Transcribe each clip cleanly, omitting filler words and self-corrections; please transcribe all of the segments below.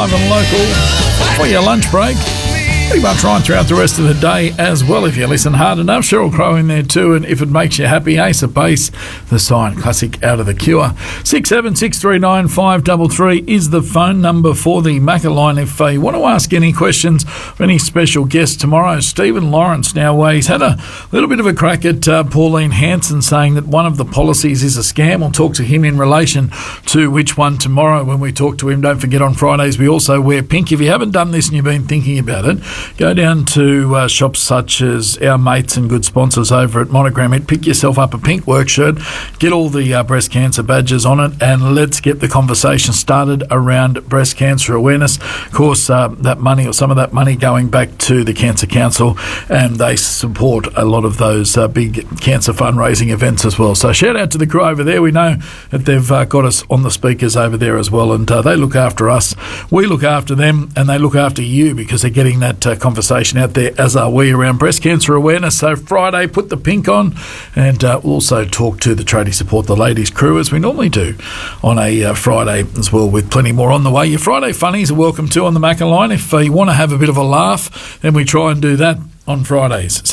live and local for your lunch break. Pretty much right throughout the rest of the day as well if you listen hard enough. Sheryl Crow in there too, and if it makes you happy, Ace of Base, the Sign classic Out of the Cure. 676395 533 is the phone number for the Macca line if you want to ask any questions of any special guests tomorrow. Stephen Lawrence now, he's had a little bit of a crack at Pauline Hanson saying that one of the policies is a scam. We'll talk to him in relation to which one tomorrow when we talk to him. Don't forget on Fridays we also wear pink. If you haven't done this and you've been thinking about it, go down to shops such as our mates and good sponsors over at Monogram. Pick yourself up a pink work shirt, get all the breast cancer badges on it, and let's get the conversation started around breast cancer awareness. Of course, that money or some of that money going back to the Cancer Council, and they support a lot of those big cancer fundraising events as well. So shout out to the crew over there. We know that they've got us on the speakers over there as well, and they look after us. We look after them, and they look after you because they're getting that conversation out there, as are we, around breast cancer awareness. So Friday, put the pink on, and also talk to the tradie support, the ladies crew, as we normally do on a Friday as well, with plenty more on the way. Your Friday funnies are welcome too on the Macca line. If you want to have a bit of a laugh, then we try and do that on Fridays.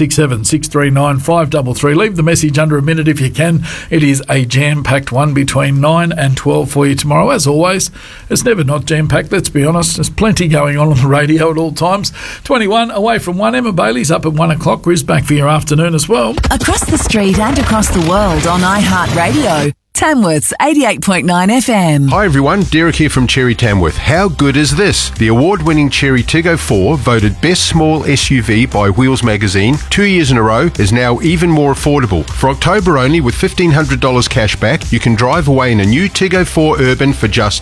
676395 533. Leave the message under a minute if you can. It is a jam-packed one between 9 and 12 for you tomorrow. As always, it's never not jam-packed, let's be honest. There's plenty going on the radio at all times. 21 away from 1. Emma Bailey's up at 1 o'clock. Riz back for your afternoon as well. Across the street and across the world on iHeartRadio. Tamworth's 88.9 FM. Hi everyone, Derek here from Cherry Tamworth. How good is this? The award-winning Cherry Tiggo 4, voted Best Small SUV by Wheels Magazine 2 years in a row, is now even more affordable. For October only, with $1,500 cash back, you can drive away in a new Tiggo 4 Urban for just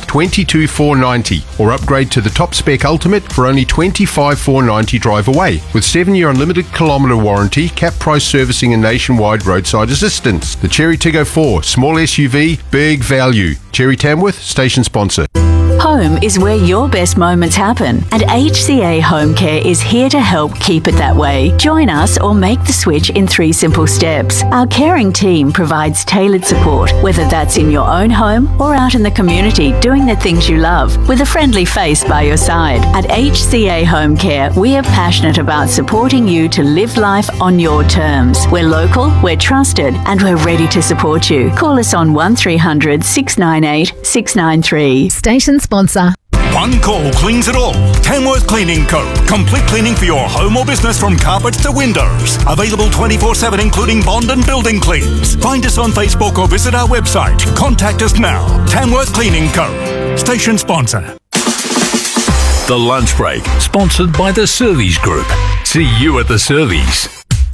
$22,490, or upgrade to the top spec Ultimate for only $25,490 drive away, with 7-year unlimited kilometre warranty, cap price servicing and nationwide roadside assistance. The Cherry Tiggo 4, small SUV, big value. Cherry Tamworth, station sponsor. Home is where your best moments happen, and HCA Home Care is here to help keep it that way. Join us or make the switch in 3 simple steps. Our caring team provides tailored support, whether that's in your own home or out in the community doing the things you love, with a friendly face by your side. At HCA Home Care, we are passionate about supporting you to live life on your terms. We're local, we're trusted, and we're ready to support you. Call us on 1300 698 693. Station sponsor. One call cleans it all. Tamworth Cleaning Co. Complete cleaning for your home or business, from carpets to windows. Available 24/7, including bond and building cleans. Find us on Facebook or visit our website. Contact us now. Tamworth Cleaning Co. Station sponsor. The Lunch Break, sponsored by the Servies Group. See you at the Servies.